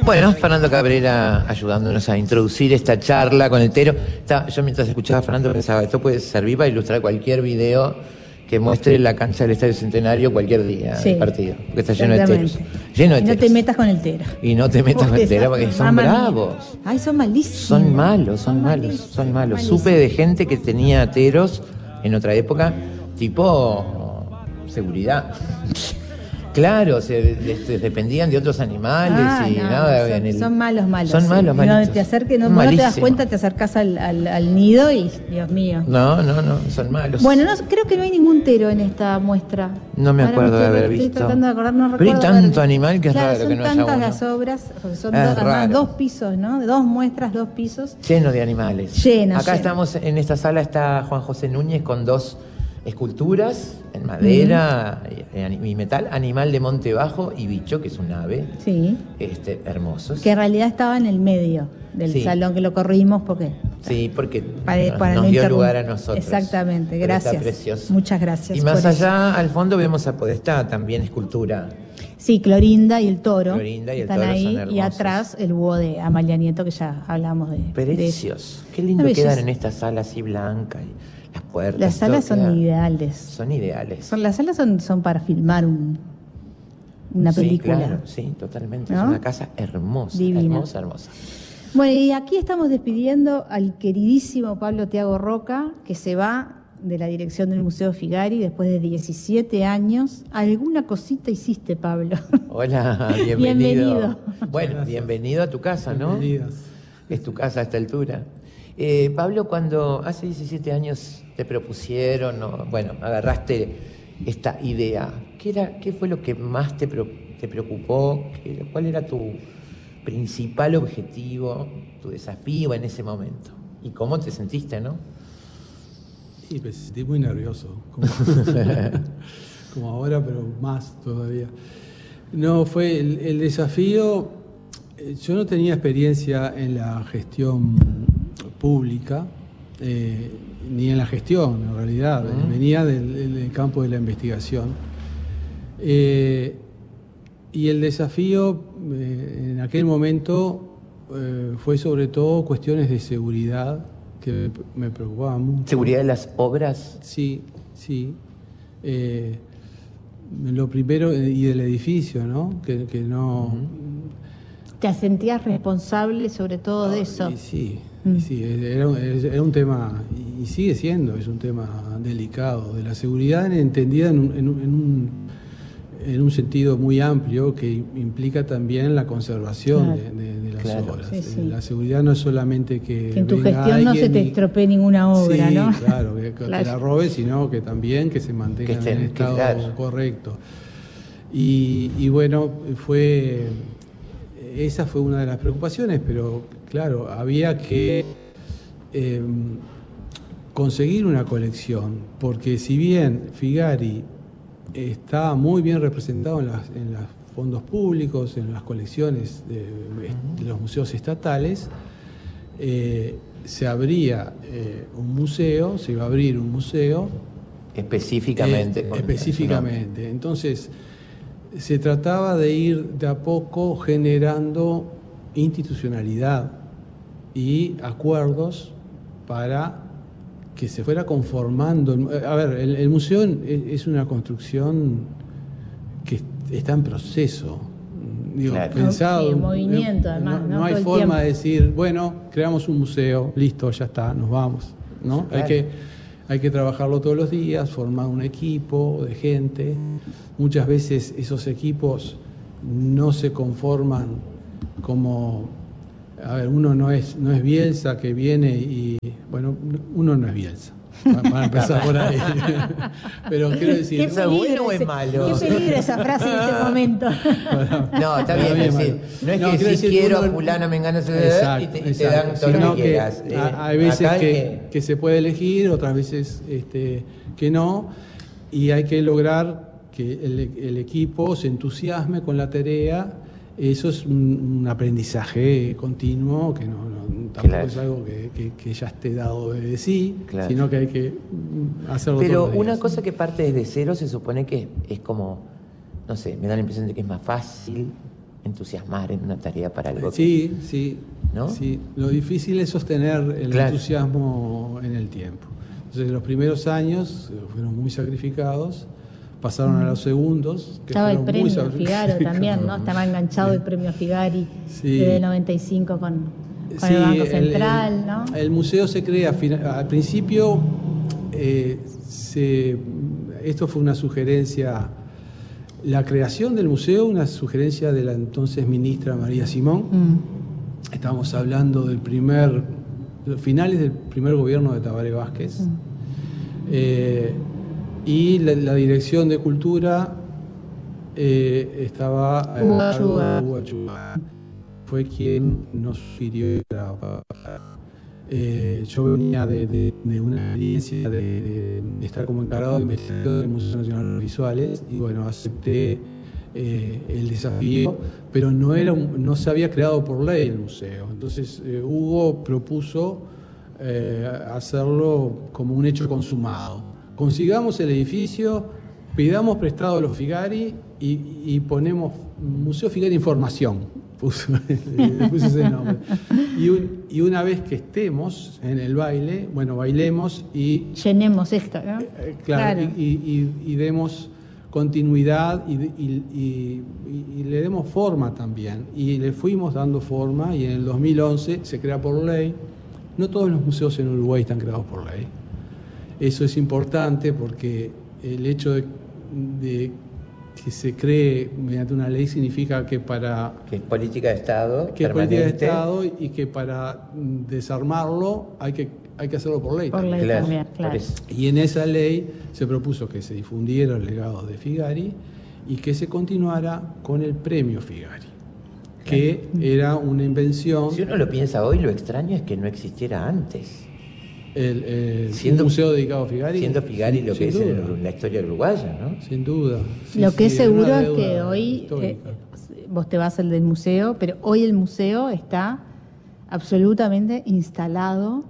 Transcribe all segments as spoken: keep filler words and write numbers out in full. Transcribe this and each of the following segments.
Bueno, Fernando Cabrera ayudándonos a introducir esta charla con el tero. Está, yo mientras escuchaba a Fernando pensaba, esto puede servir para ilustrar cualquier video que muestre la cancha del Estadio Centenario cualquier día sí, del partido, porque está lleno de teros. Lleno de y no teros. te metas con el tero. Y no te metas con el tero porque son bravos. Ay, son malísimos. Son malos, son, son malos, malísimos. son malos. Malísimos. Supe de gente que tenía teros en otra época, tipo seguridad. Claro, se, se dependían de otros animales ah, y no, nada. Son, en el... son malos, malos. Son sí. malos, y malos. donde te acerques, no, no te das cuenta, te acercás al, al, al nido y, Dios mío. No, no, no, son malos. Bueno, no, creo que no hay ningún tero en esta muestra. No me acuerdo Ahora de haber estoy, visto. Estoy tratando de acordar, no Pero hay tanto haber... animal que es claro, raro que no haya son uno. tantas las obras, porque son es dos, además, dos raro. pisos, ¿no? Dos muestras, dos pisos. Lleno de animales. Lleno, Acá lleno. estamos, en esta sala está Juan José Núñez con dos esculturas en madera mm. y, y metal, Animal de Monte Bajo y Bicho, que es un ave, sí. este, hermosos. Que en realidad estaba en el medio del sí. salón, que lo corrimos porque... Sí, porque para, nos, para nos no dio lugar a nosotros. Exactamente, gracias. Está precioso. Muchas gracias. Y más allá, eso. Al fondo, vemos a Podestá, también escultura. Sí, Clorinda y el toro. Clorinda y el están toro ahí, son hermosos. Y atrás el búho de Amalia Nieto, que ya hablamos de... Preciosos. De Qué lindo quedan en esta sala así blanca. Y las puertas. Las salas son queda... ideales. Son ideales. Son, las salas son, son para filmar un, una sí, película. Claro, sí, totalmente. ¿No? Es una casa hermosa. Divina. Hermosa, hermosa. Bueno, y aquí estamos despidiendo al queridísimo Pablo Thiago Roca, que se va de la dirección del Museo Figari después de diecisiete años. ¿Alguna cosita hiciste, Pablo? Hola, bienvenido. Bienvenido. Bueno, bienvenido a tu casa, ¿no? Bienvenidos. Es tu casa a esta altura. Eh, Pablo, cuando hace diecisiete años te propusieron, o, bueno, agarraste esta idea, ¿qué era, qué fue lo que más te, te preocupó? ¿Qué, ¿Cuál era tu principal objetivo, tu desafío en ese momento? ¿Y cómo te sentiste, no? Sí, me sentí muy nervioso, como, como ahora, pero más todavía. No, fue el, el desafío, yo no tenía experiencia en la gestión pública, eh, ni en la gestión, en realidad, uh-huh. venía del, del campo de la investigación. Eh, y el desafío eh, en aquel momento eh, fue sobre todo cuestiones de seguridad, que me preocupaba mucho. ¿Seguridad de las obras? Sí, sí. Eh, lo primero, y del edificio, ¿no? Que, que no... Uh-huh. ¿Te sentías responsable sobre todo de eso? Y sí, mm. y sí era, era un tema, y sigue siendo, es un tema delicado, de la seguridad entendida en un, en un, en un, en un sentido muy amplio que implica también la conservación claro. de, de, de las claro. obras. Sí, sí. La seguridad no es solamente que, que en tu gestión no se te estropee ninguna obra, sí, ¿no? Claro, que, que la robe, sino que también que se mantenga que estén, en el estado claro. correcto. Y, y bueno, fue esa fue una de las preocupaciones, pero claro, había que eh, conseguir una colección, porque si bien Figari está muy bien representado en, las, en los fondos públicos, en las colecciones de, de los museos estatales, eh, se abría eh, un museo, se iba a abrir un museo. Específicamente. Eh, específicamente. Entonces, se trataba de ir de a poco generando institucionalidad y acuerdos para que se fuera conformando. A ver, el, el museo es una construcción que está en proceso. Digo, claro. pensado. Sí, movimiento, además. No, no, no hay forma tiempo. de decir, bueno, creamos un museo, listo, ya está, nos vamos. ¿No? Claro. Hay que, hay que trabajarlo todos los días, formar un equipo de gente. Muchas veces esos equipos no se conforman como... A ver, uno no es, no es Bielsa que viene y... Bueno, uno no es Bielsa, para empezar por ahí. Pero quiero decir... ¿Es bueno o es malo? Qué peligro esa frase en este momento. No, está bien, es decir, no es no, que si decir, quiero uno, fulano, mengano, exacto, y te, y te dan todo lo que quieras. Eh, hay veces que, que... que se puede elegir, otras veces este, que no, y hay que lograr que el, el equipo se entusiasme con la tarea. Eso es un, un aprendizaje continuo, que no, no tampoco claro. es algo que, que, que ya esté dado de sí, claro. sino que hay que hacerlo. Pero todos los días. Una cosa que parte desde cero se supone que es como, no sé, me da la impresión de que es más fácil entusiasmar en una tarea para algo. Sí, que, sí, ¿no? sí. Lo difícil es sostener el claro. entusiasmo en el tiempo. Entonces, los primeros años fueron muy sacrificados, pasaron mm. a los segundos. Que Estaba el premio Figaro también, ¿no? Estaba enganchado el premio Figari sí. desde el noventa y cinco con, con sí, el Banco Central, el, el, ¿no? El museo se crea, al principio, eh, se, esto fue una sugerencia, la creación del museo, una sugerencia de la entonces ministra María Simón. Mm. Estábamos hablando del primer, finales del primer gobierno de Tabaré Vázquez. Mm. Eh, y la, la dirección de cultura eh, estaba Hugo Achúa. Hugo Achúa. Fue quien nos sugirió para, eh, yo venía de, de, de una experiencia de, de estar como encargado de investigación del Museo Nacional de los Visuales y bueno, acepté eh, el desafío, pero no era un, no se había creado por ley el museo. Entonces eh, Hugo propuso eh, hacerlo como un hecho consumado. Consigamos el edificio, pidamos prestado a los Figari y, y ponemos Museo Figari Información. Puso, puso ese nombre. Y, un, y una vez que estemos en el baile, bueno, bailemos y... Llenemos esto, ¿no? Eh, claro, claro. Y, y, y demos continuidad y, y, y, y le demos forma también. Y le fuimos dando forma y en el dos mil once se crea por ley. No todos los museos en Uruguay están creados por ley. Eso es importante porque el hecho de, de que se cree mediante una ley significa que para... Que es política de Estado. Que es política de Estado y que para desarmarlo hay que, hay que hacerlo por ley. Por también. ley claro, también, claro. Y en esa ley se propuso que se difundiera el legado de Figari y que se continuara con el premio Figari, que claro. era una invención... Si uno lo piensa hoy, lo extraño es que no existiera antes. El, el siendo, museo dedicado a Figari. Siendo Figari sin, lo que sin es en la historia uruguaya, ¿no? Sin duda. Sí, lo que sí, es seguro es que hoy eh, vos te vas al del museo, pero hoy el museo está absolutamente instalado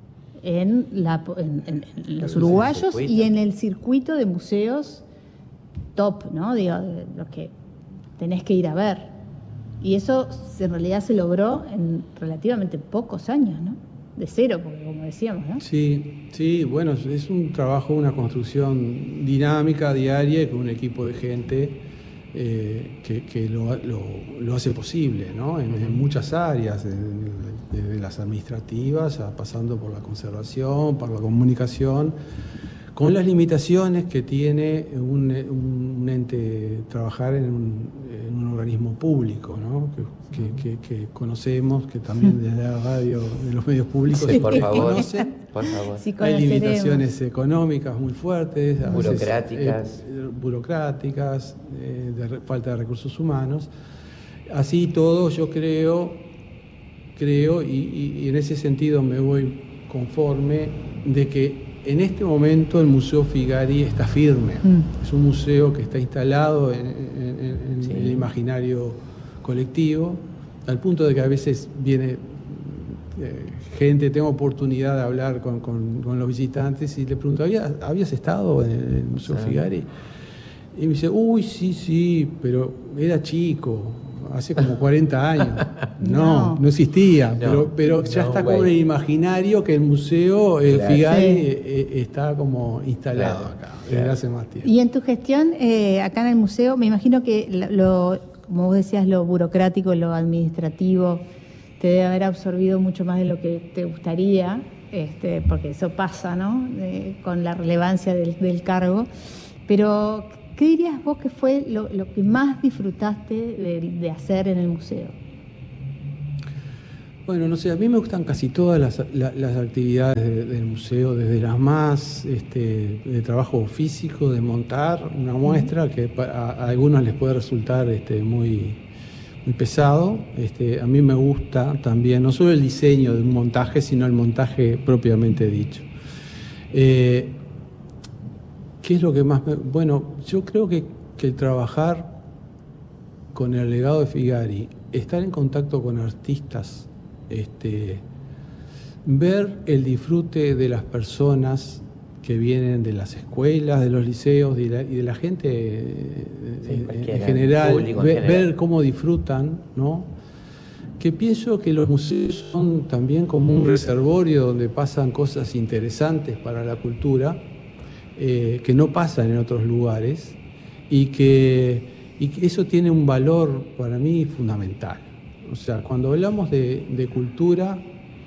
en, la, en, en, en los uruguayos y en el circuito de museos top, ¿no? Digo, los que tenés que ir a ver. Y eso en realidad se logró en relativamente pocos años, ¿no? De cero, porque como decíamos, ¿no? Sí, sí, bueno, es un trabajo, una construcción dinámica, diaria, con un equipo de gente eh, que, que lo, lo, lo hace posible, ¿no? En, en muchas áreas, desde las administrativas, a, pasando por la conservación, por la comunicación, con las limitaciones que tiene un, un ente trabajar en un, en un organismo público, ¿no? que, que, que conocemos, que también desde la radio, de los medios públicos, sí, por favor, conocen. Por favor. Sí, hay limitaciones económicas muy fuertes, a burocráticas, veces, eh, burocráticas eh, de falta de recursos humanos. Así todo, yo creo, creo y, y, y en ese sentido me voy conforme de que en este momento el Museo Figari está firme. Mm. Es un museo que está instalado en, en, en sí. el imaginario colectivo, al punto de que a veces viene eh, gente, tengo oportunidad de hablar con, con, con los visitantes y le pregunto, ¿habías, ¿habías estado en el Museo sí. Figari? Y me dice, uy, sí, sí, pero era chico. Hace como cuarenta años. No, no, no existía, no, pero, pero ya no, está como en el imaginario que el museo eh, claro, Figari sí. eh, está como instalado claro, acá, claro. desde hace más tiempo. Y en tu gestión, eh, acá en el museo, me imagino que lo, como vos decías, lo burocrático, lo administrativo, te debe haber absorbido mucho más de lo que te gustaría, este, porque eso pasa, ¿no? Eh, con la relevancia del, del cargo. Pero ¿qué dirías vos que fue lo, lo que más disfrutaste de, de hacer en el museo? Bueno, no sé, a mí me gustan casi todas las, las, las actividades de, del museo, desde las más este, de trabajo físico, de montar una muestra, que a, a algunos les puede resultar este, muy, muy pesado. Este, a mí me gusta también, no solo el diseño de un montaje, sino el montaje propiamente dicho. Eh, ¿Qué es lo que más me...? Bueno, yo creo que, que el trabajar con el legado de Figari, estar en contacto con artistas, este, ver el disfrute de las personas que vienen de las escuelas, de los liceos y, la, y de la gente sí, en, en general, ver, en general, ver cómo disfrutan, ¿no? Que pienso que los museos son también como un reservorio donde pasan cosas interesantes para la cultura, eh, que no pasan en otros lugares, y que, y que eso tiene un valor para mí fundamental. O sea, cuando hablamos de, de cultura,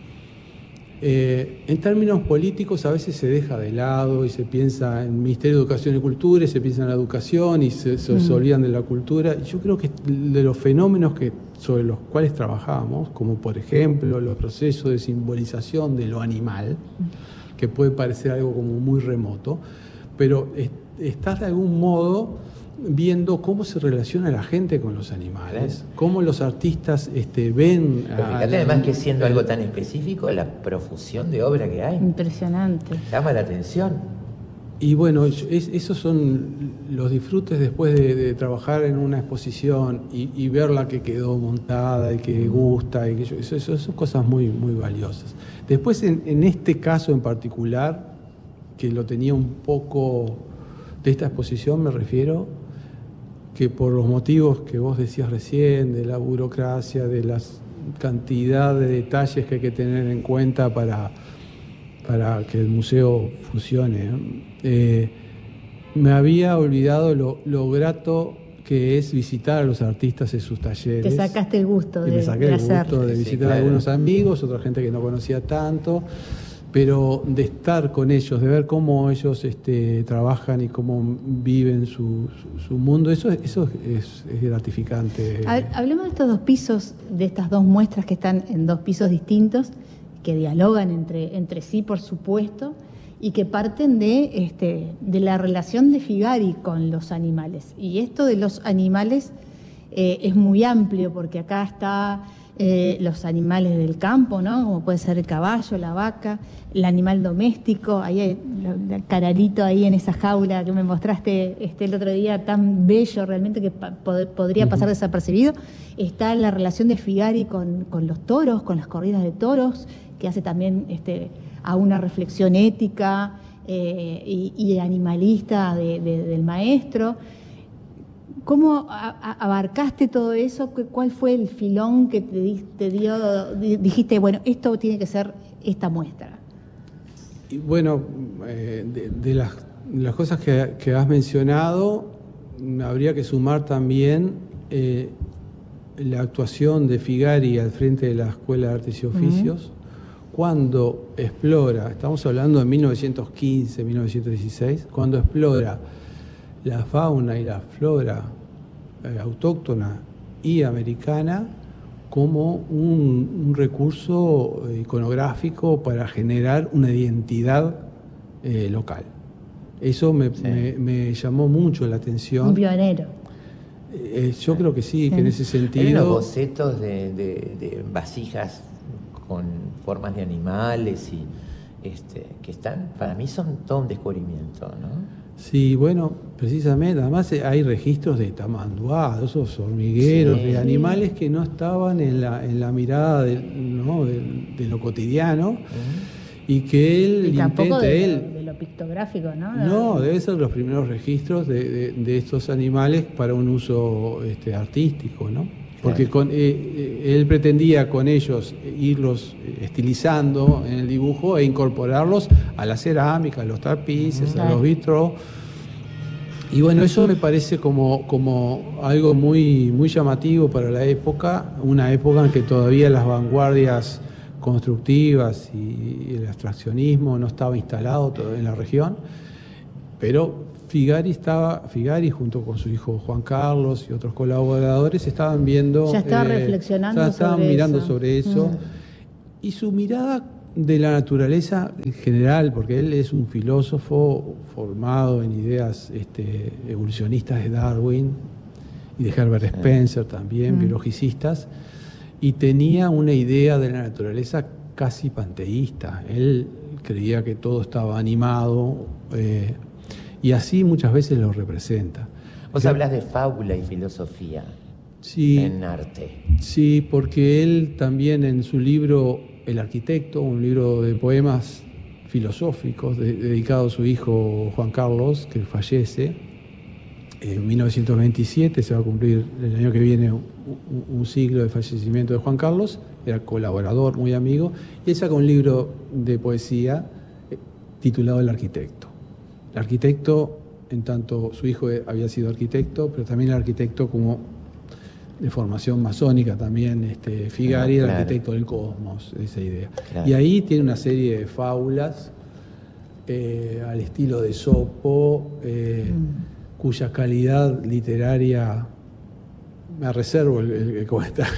eh, en términos políticos a veces se deja de lado y se piensa en el Ministerio de Educación y Cultura y se piensa en la educación y se, se, mm. se olvidan de la cultura. Y yo creo que de los fenómenos que, sobre los cuales trabajamos, como por ejemplo los procesos de simbolización de lo animal, que puede parecer algo como muy remoto, pero es, estás de algún modo viendo cómo se relaciona la gente con los animales, claro, cómo los artistas este, ven... Pero fíjate a, además que siendo el, algo tan específico, la profusión de obra que hay. Impresionante. Llama la atención. Y bueno, es, esos son los disfrutes después de, de trabajar en una exposición y, y ver la que quedó montada y que gusta, y que yo, eso, eso son cosas muy, muy valiosas. Después, en, en este caso en particular, que lo tenía un poco de esta exposición, me refiero, que por los motivos que vos decías recién, de la burocracia, de la cantidad de detalles que hay que tener en cuenta para, para que el museo funcione, eh, me había olvidado lo, lo grato que es visitar a los artistas en sus talleres. Te sacaste el gusto de, y me saqué de el hacer. gusto de visitar sí, claro. a algunos amigos, otra gente que no conocía tanto, pero de estar con ellos, de ver cómo ellos este, trabajan y cómo viven su, su, su mundo, eso, eso es, es gratificante. A ver, hablemos de estos dos pisos, de estas dos muestras que están en dos pisos distintos, que dialogan entre, entre sí, por supuesto, y que parten de, este, de la relación de Figari con los animales. Y esto de los animales eh, es muy amplio, porque acá está... Eh, los animales del campo, ¿no? Como puede ser el caballo, la vaca, el animal doméstico, ahí hay el cararito ahí en esa jaula que me mostraste este, el otro día, tan bello realmente que pa- pod- podría pasar desapercibido. Está la relación de Figari con, con los toros, con las corridas de toros, que hace también este, a una reflexión ética eh, y, y animalista de, de, del maestro. ¿Cómo abarcaste todo eso? ¿Cuál fue el filón que te, te dio? Dijiste, bueno, esto tiene que ser esta muestra. Y bueno, eh, de, de, las, de las cosas que, que has mencionado, habría que sumar también eh, la actuación de Figari al frente de la Escuela de Artes y Oficios, uh-huh. cuando explora, estamos hablando de mil novecientos quince, mil novecientos dieciséis, cuando explora la fauna y la flora eh, autóctona y americana como un, un recurso iconográfico para generar una identidad eh, local. Eso me, sí. me, me llamó mucho la atención. Un pionero. Eh, yo creo que sí, sí, que en ese sentido... Hay unos bocetos de, de, de vasijas con formas de animales y este, que están, para mí son todo un descubrimiento, ¿no? Sí, bueno, precisamente, además hay registros de tamanduá, esos hormigueros, sí. de animales que no estaban en la, en la mirada de, ¿no? de, de lo cotidiano, uh-huh. y que él y tampoco intenta... De, él, lo, de lo pictográfico, ¿no? No, debe ser los primeros registros de, de, de estos animales para un uso este, artístico, ¿no? Porque con, eh, él pretendía con ellos irlos estilizando en el dibujo e incorporarlos a la cerámica, a los tapices, uh-huh. a los vitros. Y bueno, eso me parece como, como algo muy, muy llamativo para la época, una época en que todavía las vanguardias constructivas y el abstraccionismo no estaba instalado todavía en la región, pero Figari estaba, Figari junto con su hijo Juan Carlos y otros colaboradores estaban viendo, ya estaba eh, reflexionando ya estaban sobre mirando eso. sobre eso, mm. y su mirada de la naturaleza en general, porque él es un filósofo formado en ideas este, evolucionistas de Darwin y de Herbert Spencer también, mm. biologicistas, y tenía una idea de la naturaleza casi panteísta. Él creía que todo estaba animado, eh, y así muchas veces lo representa. Vos Yo, hablas de fábula y filosofía sí, en arte. Sí, porque él también en su libro El arquitecto, un libro de poemas filosóficos, de, dedicado a su hijo Juan Carlos, que fallece en mil novecientos veintisiete, se va a cumplir el año que viene un, un siglo de fallecimiento de Juan Carlos, era colaborador, muy amigo, y él saca un libro de poesía eh, titulado El arquitecto. El arquitecto, en tanto su hijo había sido arquitecto, pero también el arquitecto como de formación masónica también, este, Figari, claro, el arquitecto del cosmos, esa idea. Claro. Y ahí tiene una serie de fábulas eh, al estilo de Sopo, eh, mm. cuya calidad literaria, me reservo el, el, el comentario,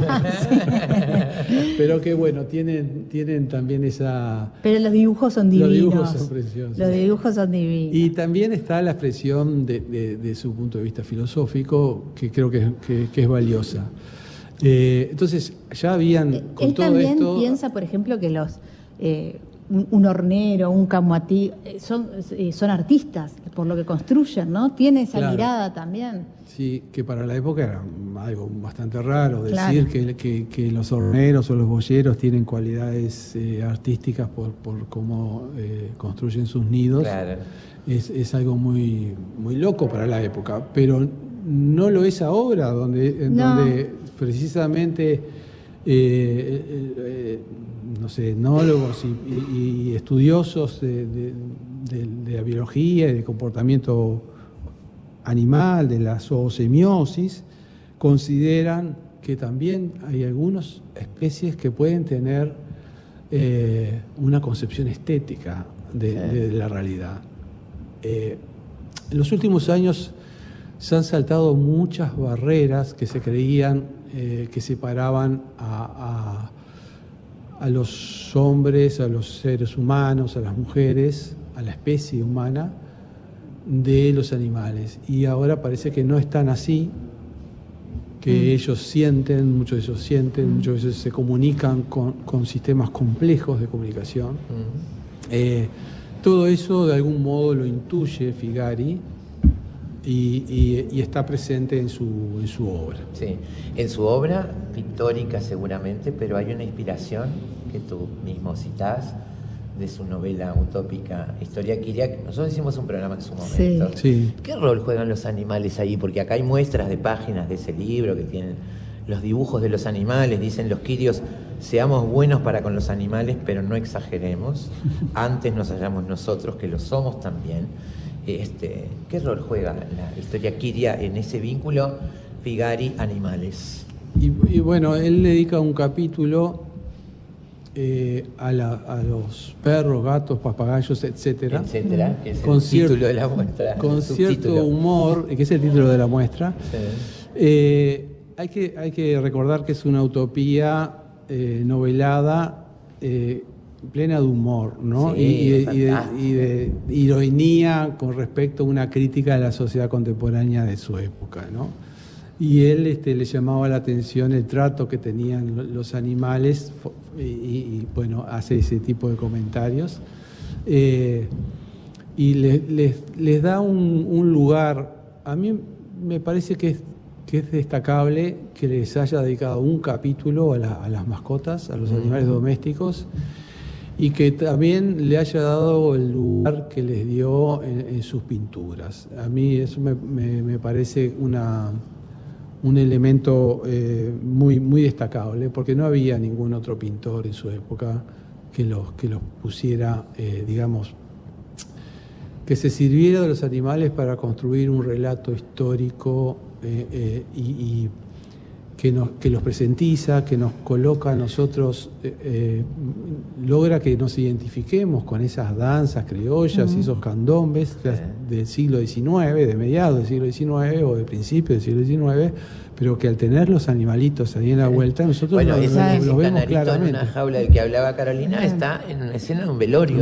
pero que bueno, tienen, tienen también esa... Pero los dibujos son divinos. Los dibujos son preciosos. Los dibujos son divinos. Y también está la expresión de, de, de su punto de vista filosófico, que creo que, que, que es valiosa. Eh, entonces, ya habían... Con Él todo también esto, piensa, por ejemplo, que los... Eh, un, un hornero, un camuatí, son, eh, son artistas por lo que construyen, ¿no? Tiene esa claro. mirada también. Sí, que para la época era algo bastante raro, decir claro. que, que, que los horneros o los boyeros tienen cualidades eh, artísticas por, por cómo eh, construyen sus nidos, claro. es, es algo muy, muy loco para la época, pero no lo es ahora, donde, en no. donde precisamente, eh, eh, no sé, etnólogos y, y, y estudiosos de, de, de, de la biología y de comportamiento animal, de la zoosemiosis, consideran que también hay algunas especies que pueden tener eh, una concepción estética de, de, de la realidad. Eh, en los últimos años se han saltado muchas barreras que se creían eh, que separaban a, a, a los hombres, a los seres humanos, a las mujeres, a la especie humana, de los animales, y ahora parece que no están así, que mm. ellos sienten, muchos de ellos sienten, mm. muchos de ellos se comunican con, con sistemas complejos de comunicación. Mm. Eh, todo eso de algún modo lo intuye Figari y, y, y está presente en su, en su obra. Sí, en su obra pictórica seguramente, pero hay una inspiración que tú mismo citás, de su novela utópica Historia Quiria, que nosotros hicimos un programa en su momento. Sí, sí. ¿Qué rol juegan los animales ahí? Porque acá hay muestras de páginas de ese libro que tienen los dibujos de los animales, dicen los quirios, seamos buenos para con los animales, pero no exageremos. Antes nos hallamos nosotros, que lo somos también. Este, ¿qué rol juega la Historia Quiria en ese vínculo Figari-animales? Y, y bueno, él dedica un capítulo Eh, a, la, a los perros, gatos, papagayos, etcétera, etcétera, que es el título de la muestra, con cierto humor, que es el título de la muestra. Sí. Eh, hay que hay que recordar que es una utopía eh, novelada, eh, plena de humor, ¿no? Sí, y, y, de, y, de, y de ironía con respecto a una crítica de la sociedad contemporánea de su época, ¿no? Y él este, le llamaba la atención el trato que tenían los animales y, y bueno, hace ese tipo de comentarios. Eh, y les, les, les da un, un lugar, a mí me parece que es, que es destacable que les haya dedicado un capítulo a, la, a las mascotas, a los animales domésticos, y que también le haya dado el lugar que les dio en, en sus pinturas. A mí eso me, me, me parece una... un elemento eh, muy, muy destacable, porque no había ningún otro pintor en su época que los, que los pusiera, eh, digamos, que se sirviera de los animales para construir un relato histórico eh, eh, y, y que, nos, que los presentiza, que nos coloca a nosotros, eh, eh, logra que nos identifiquemos con esas danzas criollas uh-huh. y esos candombes uh-huh. del siglo diecinueve, de mediados del siglo diecinueve o de principios del siglo diecinueve, pero que al tener los animalitos ahí en la vuelta, nosotros bueno, lo, esa, lo, lo vemos claramente. En una jaula del que hablaba Carolina uh-huh. está en una escena de un velorio,